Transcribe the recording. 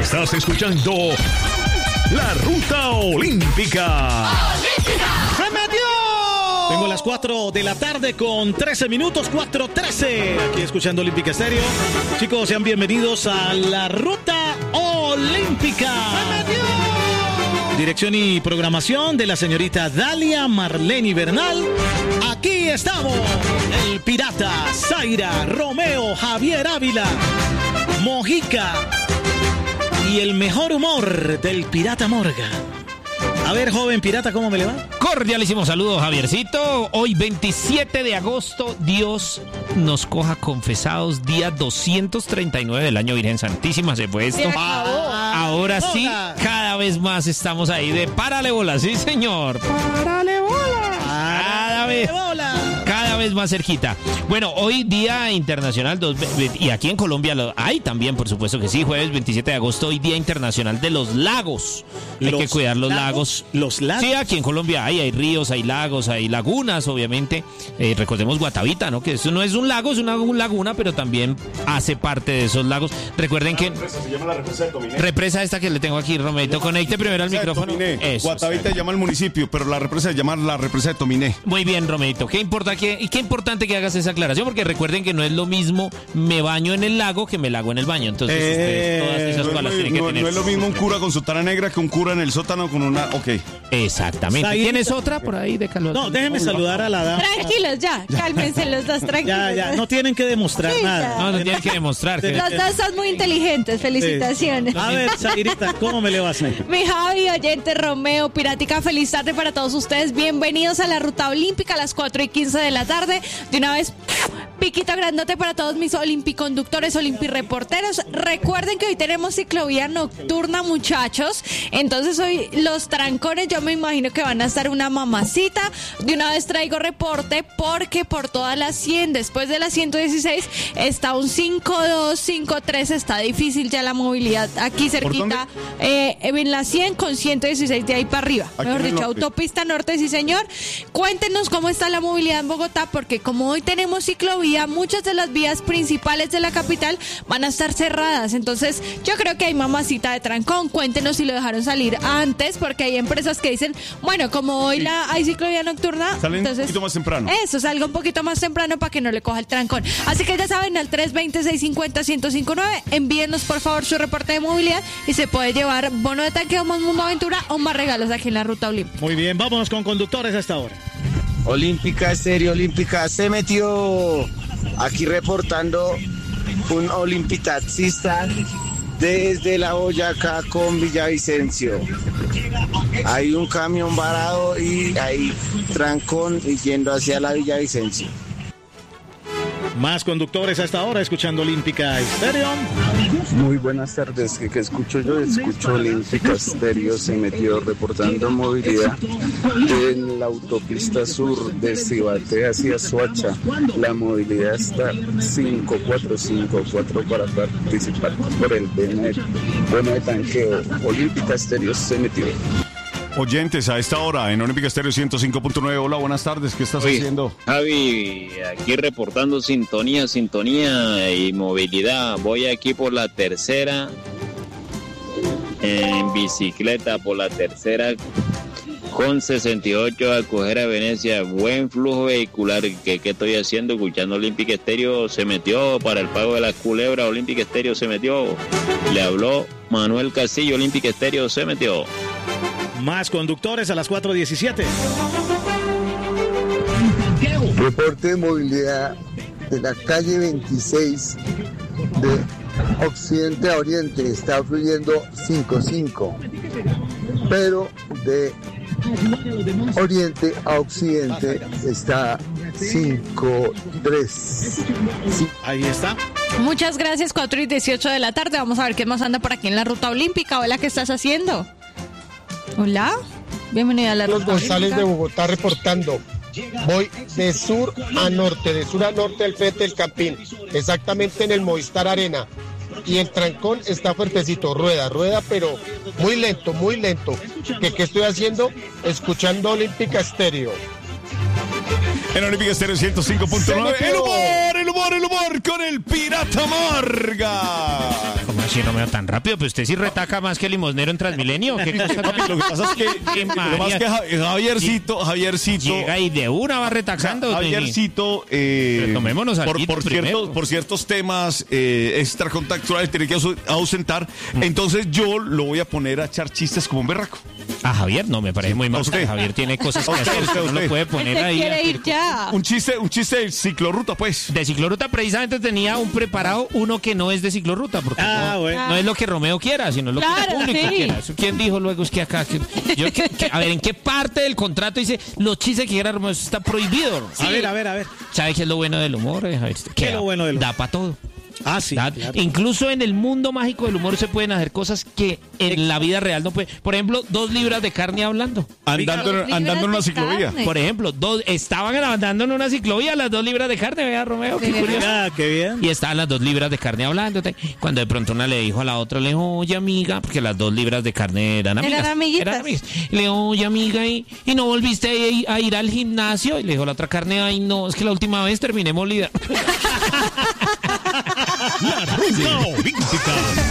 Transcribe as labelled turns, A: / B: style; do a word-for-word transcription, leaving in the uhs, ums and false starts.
A: Estás escuchando La Ruta Olímpica. ¡Olímpica!
B: ¡Se metió! Tengo las cuatro de la tarde con trece minutos, cuatro trece. Aquí escuchando Olímpica Estéreo. Chicos, sean bienvenidos a La Ruta Olímpica. ¡Se metió! Dirección y programación de la señorita Dalia Marlene Bernal. Aquí estamos. El Pirata, Zaira, Romeo, Javier Ávila, Mojica y el mejor humor del Pirata Morgan. A ver, joven pirata, ¿cómo me le va?
C: Cordialísimo saludo, Javiercito. Hoy, veintisiete de agosto, Dios nos coja confesados, día doscientos treinta y nueve del año Virgen Santísima. Se fue esto.
B: Ah,
C: Ahora sí,
B: hola.
C: cada vez más estamos ahí de párale bola, sí, señor. Párale bola. Cada vez.
B: Bola.
C: Cada vez más cerquita. Bueno, hoy Día Internacional, dos, y aquí en Colombia lo hay también, por supuesto que sí, jueves veintisiete de agosto, hoy Día Internacional de los Lagos. Hay
B: ¿Los
C: que cuidar los
B: lagos?
C: lagos.
B: ¿Los lagos?
C: Sí, aquí en Colombia hay, hay ríos, hay lagos, hay lagunas, obviamente. Eh, recordemos Guatavita, ¿no? Que eso no es un lago, es una laguna, pero también hace parte de esos lagos. Recuerden que...
D: Represa, se llama la represa de Tominé.
C: Represa esta que le tengo aquí, Romeito. Conecte primero al micrófono. Eso,
D: Guatavita se llama el municipio, pero la represa se llama la represa de Tominé.
C: Muy bien, Romeito. Qué importa que, y qué importante que hagas esa aclaración, porque recuerden que no es lo mismo me baño en el lago que me lago en el baño. Entonces,
D: Eh,
C: ustedes todas esas
D: no,
C: palas
D: es,
C: tienen que
D: no-
C: tener.
D: no es lo mismo un cura con sotana negra que un cura en el sótano con una... Ok.
C: Exactamente.
B: Zairita.
C: ¿Tienes otra por ahí de calor?
B: No, déjenme saludar a la dama.
E: Tranquilos, ya, cálmense los dos, tranquilos.
B: Ya, ya, no tienen que demostrar
E: Sí,
B: nada.
E: ya.
C: No, no tienen que demostrar. que-
E: Los dos son muy inteligentes, felicitaciones.
B: A ver, Zairita, ¿cómo me le vas a ir?
E: Mi Javi, oyente, Romeo, Pirática, feliz tarde para todos ustedes. Bienvenidos a la Ruta Olímpica a las cuatro y quince de la tarde. De una vez, piquito grandote para todos mis olimpiconductores, olimpireporteros. Recuerden que hoy tenemos ciclovía nocturna, muchachos. Entonces hoy los trancones yo me imagino que van a estar una mamacita. De una vez traigo reporte porque por todas las cien, después de las ciento dieciséis, está un cinco dos, cinco tres. Está difícil ya la movilidad aquí cerquita. Eh, en la cien con ciento dieciséis de ahí para arriba.
D: Aquí
E: Mejor
D: en el
E: dicho,
D: norte.
E: autopista norte, sí señor. Cuéntenos cómo está la movilidad en Bogotá, porque como hoy tenemos ciclovía, muchas de las vías principales de la capital van a estar cerradas. Entonces, yo creo que hay mamacita de trancón. Cuéntenos si lo dejaron salir antes, porque hay empresas que dicen, bueno, como hoy la hay ciclovía nocturna,
D: Salen un
E: entonces
D: poquito más temprano.
E: eso, salga un poquito más temprano para que no le coja el trancón. Así que ya saben, al tres veinte, seiscientos cincuenta, ciento cincuenta y nueve, envíenos por favor su reporte de movilidad y se puede llevar bono de tanque o más Mundo Aventura o más regalos aquí en la Ruta Olímpica.
B: Muy bien, vámonos con conductores a esta hora.
F: Olímpica Estéreo, Olímpica se metió. Aquí reportando un olimpitaxista desde la Boyacá con Villavicencio. Hay un camión varado y hay trancón y yendo hacia la Villavicencio.
B: Más conductores a esta hora, escuchando Olímpica Estéreo.
F: Muy buenas tardes, que, que escucho yo, escucho Olímpica Estéreo, se metió reportando movilidad en la autopista sur de Cibate hacia Soacha. La movilidad está cinco cuatro cinco cuatro para participar por el bono de, bono de tanqueo. Olímpica Estéreo se metió.
D: Oyentes, a esta hora en Olímpica Estéreo ciento cinco punto nueve. Hola, buenas tardes. ¿Qué estás
G: Oye,
D: haciendo?
G: Javi, aquí reportando sintonía, sintonía y movilidad. Voy aquí por la tercera, en bicicleta por la tercera, con sesenta y ocho a coger a Venecia. Buen flujo vehicular. ¿Qué, qué estoy haciendo? Escuchando Olímpica Estéreo. Se metió para el pago de las culebras. Olímpica Estéreo se metió. Le habló Manuel Castillo. Olímpica Estéreo se metió.
B: Más conductores a las cuatro diecisiete.
H: Reporte de movilidad de la calle veintiséis de occidente a oriente está fluyendo cinco cinco, pero de oriente a occidente está cinco tres.
B: Ahí está.
E: Muchas gracias, cuatro y dieciocho de la tarde. Vamos a ver qué más anda por aquí en la Ruta Olímpica. Hola, ¿qué estás haciendo? Hola, bienvenida a la
I: Carlos
E: Ruta
I: González de
E: Olímpica.
I: Bogotá reportando. Voy de sur a norte, de sur a norte al frente del Campín, exactamente en el Movistar Arena. Y el trancón está fuertecito, rueda, rueda, pero muy lento, muy lento. ¿Qué, qué estoy haciendo? Escuchando Olímpica Estéreo.
D: En Olímpica Estéreo ciento cinco punto nueve. El humor, el humor, el humor con el Pirata Morga.
C: ¿Cómo así, Romeo, tan rápido? Pues usted sí retaca más que el limosnero en Transmilenio. ¿Qué cosa tan-
D: Lo que pasa es que,
C: Qué
D: lo que pasa es que Ja- Javiercito, Javiercito,
C: Llega y de una va retacando.
D: Javiercito, eh,
C: Pero tomémonos
D: por,
C: alguito
D: por,
C: primero.
D: ciertos, por ciertos temas eh, extracontactuales tiene que aus- ausentar. Entonces yo lo voy a poner a echar chistes como un berraco.
C: A Javier no, me parece muy mal.
D: A usted.
C: porque Javier tiene cosas que
D: A usted,
C: hacer.
D: usted,
C: usted no lo
D: usted.
C: puede
E: Él
C: poner
E: se
C: ahí.
E: quiere
C: a-
E: ir ya.
D: Un chiste, un chiste de ciclorruta, pues.
C: De ciclorruta precisamente tenía un preparado uno que no es de ciclorruta, porque
B: Ah,
C: no,
B: bueno.
C: no es lo que Romeo quiera, sino lo que
E: Claro,
C: el público
E: sí.
C: quiera. Eso, ¿quién dijo luego? Es que acá, que- yo, que- que- a ver, ¿en qué parte del contrato dice los chistes que quiera Romeo? Eso está prohibido.
B: A ver, a ver, a ver.
C: ¿Sabe qué es lo bueno del humor? eh, Javier? Que
B: ¿Qué es lo
C: da-
B: bueno del humor?
C: Da para todo.
B: Ah, sí.
C: Da-
B: claro.
C: Incluso en el mundo mágico del humor se pueden hacer cosas que en la vida real no pueden. Por ejemplo, dos libras de carne hablando.
D: Andando,
E: Dos
D: andando en una
E: libras de
D: ciclovía.
E: carne.
C: Por ejemplo, dos, estaban andando en una ciclovía las dos libras de carne, vea Romeo, qué
E: ¿De verdad?
C: curioso.
B: Ah, qué bien.
C: Y estaban las dos libras de carne hablando. te- Cuando de pronto una le dijo a la otra, le dijo, oye amiga, porque las dos libras de carne eran amigas.
E: Eran amiguitas.
C: Eran amigas. Y le dijo, oye amiga, ¿y, y no volviste a ir, a ir al gimnasio? Y le dijo la otra carne, ay no, es que la última vez terminé molida.
A: La Ruta Olímpica.